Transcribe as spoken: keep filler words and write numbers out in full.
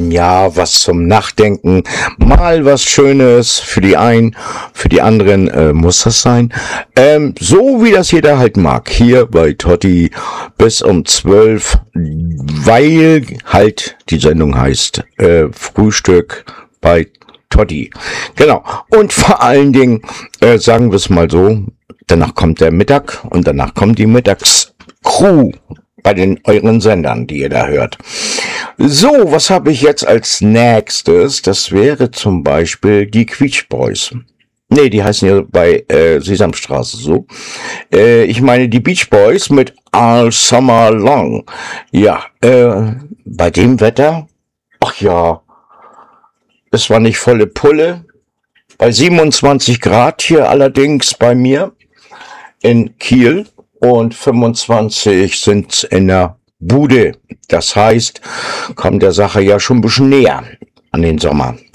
ja, was zum Nachdenken, mal was Schönes für die einen, für die anderen äh, muss das sein. Ähm, so wie das jeder halt mag, hier bei Totti bis um zwölf, weil halt die Sendung heißt äh, Frühstück bei Totti. Genau. Und vor allen Dingen, äh, sagen wir es mal so, danach kommt der Mittag und danach kommt die Mittagscrew bei den euren Sendern, die ihr da hört. So, was habe ich jetzt als nächstes? Das wäre zum Beispiel die Quietsch Boys. Nee, die heißen ja bei äh, Sesamstraße so. Äh, ich meine die Beach Boys mit All Summer Long. Ja, äh, bei dem Wetter, ach ja, es war nicht volle Pulle. Bei siebenundzwanzig Grad hier allerdings bei mir in Kiel und fünfundzwanzig sind's in der Bude. Das heißt, kommt der Sache ja schon ein bisschen näher an den Sommer.